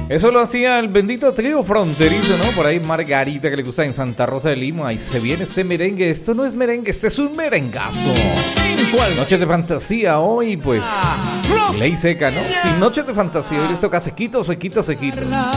Eso lo hacía el bendito trío fronterizo, ¿no? Por ahí Margarita, que le gusta en Santa Rosa de Lima. Ahí se viene este merengue. Esto no es merengue, este es un merengazo. ¿Cuál? Noche de fantasía hoy, pues. Ley seca, ¿no? Sin noche de fantasía, hoy les toca sequito, sequito, sequito.